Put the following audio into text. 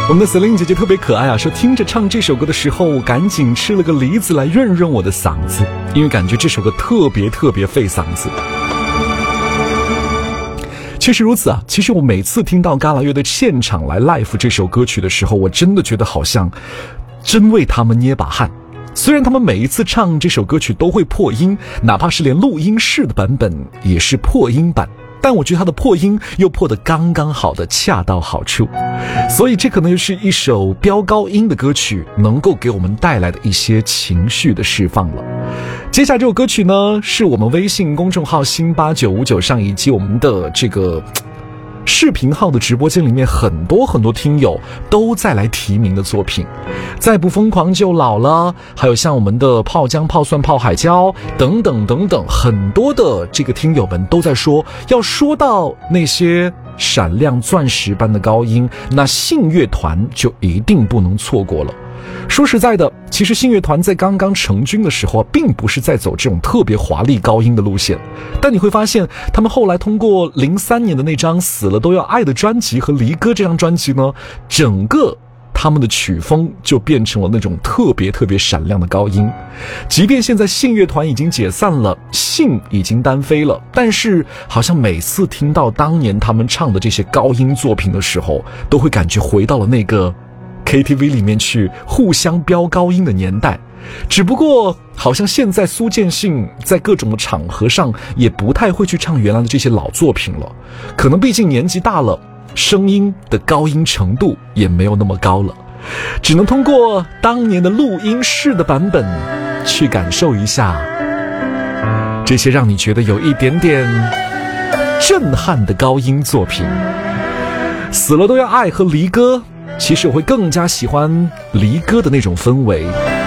我们的 Celine 姐姐特别可爱啊，说听着唱这首歌的时候，我赶紧吃了个梨子来润润我的嗓子，因为感觉这首歌特别费嗓子。确实如此啊，其实我每次听到嘎啦乐队现场来 live 这首歌曲的时候，我真的觉得好像真为他们捏把汗。虽然他们每一次唱这首歌曲都会破音，哪怕是连录音室的版本也是破音版，但我觉得他的破音又破得刚刚好的恰到好处，所以这可能又是一首飙高音的歌曲能够给我们带来的一些情绪的释放了。接下来这首歌曲呢，是我们微信公众号新8959上以及我们的这个视频号的直播间里面很多听友都在来提名的作品，再不疯狂就老了，还有像我们的泡姜、泡蒜、泡海椒等等，很多的这个听友们都在说，要说到那些闪亮钻石般的高音，那信乐团就一定不能错过了。说实在的，其实信乐团在刚刚成军的时候并不是在走这种特别华丽高音的路线，但你会发现他们后来通过03年的那张死了都要爱的专辑和离歌这张专辑呢，整个他们的曲风就变成了那种特别闪亮的高音。即便现在信乐团已经解散了，信已经单飞了，但是好像每次听到当年他们唱的这些高音作品的时候，都会感觉回到了那个KTV 里面去互相飙高音的年代。只不过好像现在苏建信在各种的场合上也不太会去唱原来的这些老作品了，可能毕竟年纪大了，声音的高音程度也没有那么高了，只能通过当年的录音室的版本去感受一下这些让你觉得有一点点震撼的高音作品。死了都要爱和离歌，其实我会更加喜欢离歌的那种氛围。